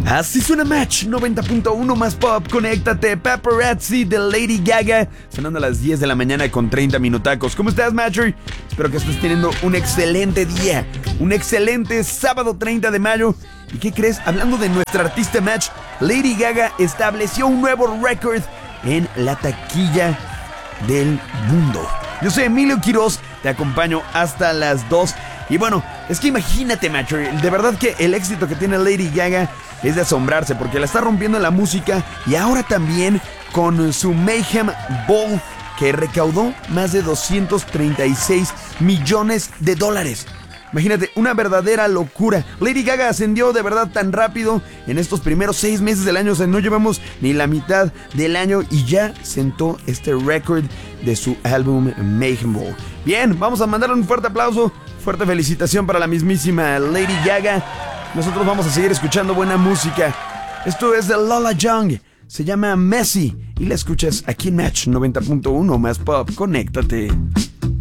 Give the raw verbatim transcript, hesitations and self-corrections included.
Así suena Match noventa punto uno más pop. Conéctate, Paparazzi de Lady Gaga, sonando a las diez de la mañana con treinta minutacos. ¿Cómo estás, Matcher? Espero que estés teniendo un excelente día, un excelente sábado treinta de mayo. ¿Y qué crees? Hablando de nuestra artista Match, Lady Gaga estableció un nuevo récord en la taquilla del mundo. Yo soy Emilio Quiroz, te acompaño hasta las dos. Y bueno, es que imagínate, Matcher, de verdad que el éxito que tiene Lady Gaga es de asombrarse, porque la está rompiendo en la música y ahora también con su Mayhem Ball, que recaudó más de doscientos treinta y seis millones de dólares. Imagínate, una verdadera locura. Lady Gaga ascendió de verdad tan rápido en estos primeros seis meses del año. O sea, no llevamos ni la mitad del año y ya sentó este récord de su álbum Mayhem Ball. Bien, vamos a mandarle un fuerte aplauso, fuerte felicitación para la mismísima Lady Gaga. Nosotros vamos a seguir escuchando buena música. Esto es de Lola Young, se llama Messi y la escuchas aquí en Match noventa punto uno más pop. Conéctate.